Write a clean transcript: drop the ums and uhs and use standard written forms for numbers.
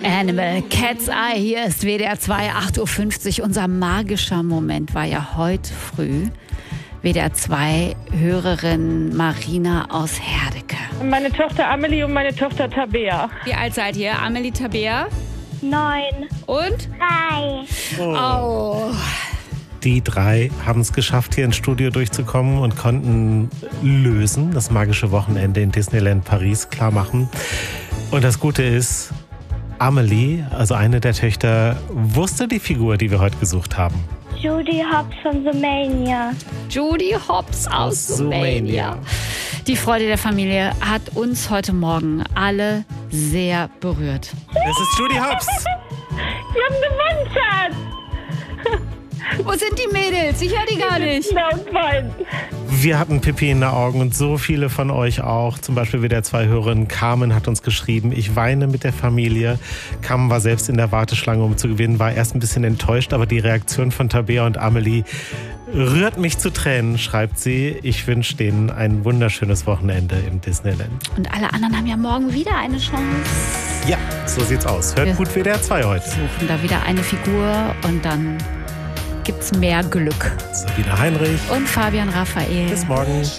Animal Cat's Eye, hier ist WDR 2, 8:50 Uhr. Unser magischer Moment war ja heute früh. WDR 2 Hörerin Marina aus Herdecke. Meine Tochter Amelie und meine Tochter Tabea. Wie alt seid ihr? Amelie, Tabea? 9. Und? 3. Oh. Die drei haben es geschafft, hier ins Studio durchzukommen und konnten lösen, das magische Wochenende in Disneyland Paris klar machen. Und das Gute ist, Amelie, also eine der Töchter, wusste die Figur, die wir heute gesucht haben. Judy Hopps von Zoomania. Judy Hopps aus Zoomania. Die Freude der Familie hat uns heute Morgen alle sehr berührt. Es ist Judy Hopps. Wir haben gewonnen, Schatz. Wo sind die Mädels? Ich höre die gar nicht. Laut weinen. Wir hatten Pipi in den Augen und so viele von euch auch. Zum Beispiel WDR 2 Hörerin Carmen hat uns geschrieben, ich weine mit der Familie. Carmen war selbst in der Warteschlange, um zu gewinnen, war erst ein bisschen enttäuscht, aber die Reaktion von Tabea und Amelie rührt mich zu Tränen, schreibt sie. Ich wünsche denen ein wunderschönes Wochenende im Disneyland. Und alle anderen haben ja morgen wieder eine Chance. Ja, so sieht's aus. Hört gut WDR 2 heute. Suchen da wieder eine Figur und dann gibt's mehr Glück. Sabine Heinrich. Und Fabian Raphael. Bis morgen.